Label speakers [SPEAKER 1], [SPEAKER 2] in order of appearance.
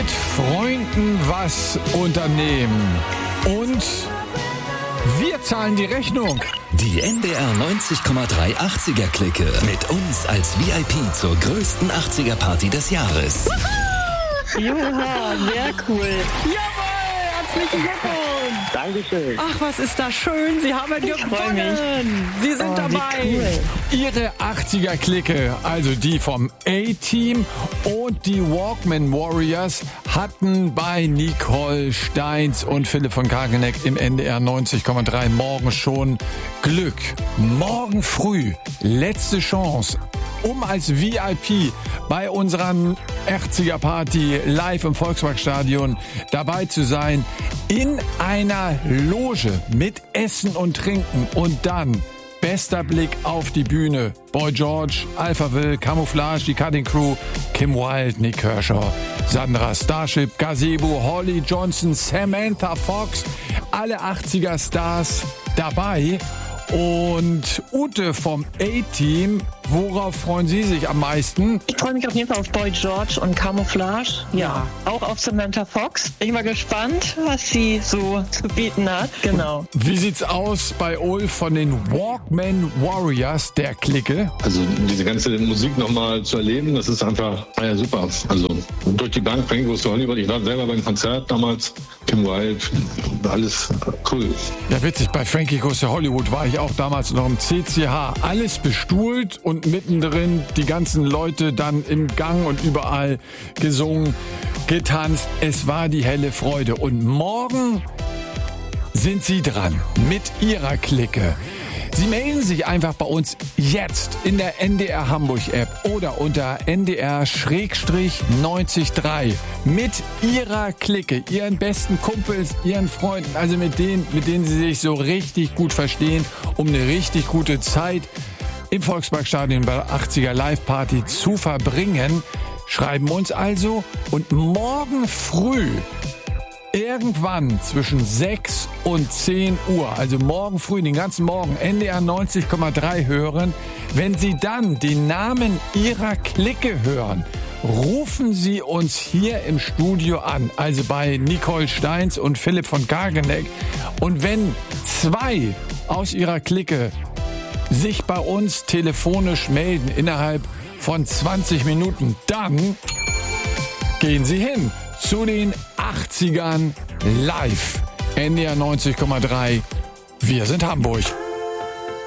[SPEAKER 1] mit Freunden was unternehmen. Und wir zahlen die Rechnung.
[SPEAKER 2] Die NDR 90,3 80er-Clique mit uns als VIP zur größten 80er-Party des Jahres.
[SPEAKER 3] Joha, sehr cool.
[SPEAKER 4] Jawohl, herzlichen Glückwunsch.
[SPEAKER 5] Dankeschön.
[SPEAKER 4] Ach, was ist das schön. Sie haben gewonnen. Sie sind dabei.
[SPEAKER 3] Cool.
[SPEAKER 1] Ihre 80er-Clique, also die vom A-Team und die Walkman Warriors, hatten bei Nicole Steins und Philipp von Kageneck im NDR 90,3 morgen schon Glück. Morgen früh, letzte Chance, um als VIP bei unserer 80er-Party live im Volksparkstadion dabei zu sein, in einer Loge mit Essen und Trinken und dann bester Blick auf die Bühne. Boy George, Alpha Will, Camouflage, die Cutting Crew, Kim Wilde, Nick Kershaw, Sandra Starship, Gazebo, Holly Johnson, Samantha Fox, alle 80er Stars dabei. Und Ute vom A-Team, worauf freuen Sie sich am meisten?
[SPEAKER 3] Ich freue mich auf jeden Fall auf Boy George und Camouflage. Ja, auch auf Samantha Fox. Bin ich mal gespannt, was sie so zu bieten hat. Genau.
[SPEAKER 1] Wie sieht's aus bei Ulf von den Walkman Warriors, der Clique?
[SPEAKER 5] Also diese ganze Musik nochmal zu erleben, das ist einfach super. Also durch die Bank, Frankie Goes to Hollywood. Ich war selber beim Konzert damals, Kim Wilde, alles cool.
[SPEAKER 1] Ja, witzig, bei Frankie Goes to Hollywood war ich auch damals noch im CCH. Alles bestuhlt und mittendrin die ganzen Leute dann im Gang und überall gesungen, getanzt. Es war die helle Freude. Und morgen sind Sie dran mit Ihrer Clique. Sie melden sich einfach bei uns jetzt in der NDR Hamburg App oder unter NDR-93 mit Ihrer Clique, Ihren besten Kumpels, Ihren Freunden, also mit denen Sie sich so richtig gut verstehen, um eine richtig gute Zeit im Volksparkstadion bei der 80er Live Party zu verbringen. Schreiben uns also und morgen früh irgendwann zwischen 6 und 10 Uhr, also morgen früh, den ganzen Morgen, NDR 90,3 hören. Wenn Sie dann den Namen Ihrer Clique hören, rufen Sie uns hier im Studio an, also bei Nicole Steins und Philipp von Kageneck. Und wenn 2 aus Ihrer Clique sich bei uns telefonisch melden innerhalb von 20 Minuten, dann gehen Sie hin zu den 80ern live. NDR 90,3. Wir sind Hamburg.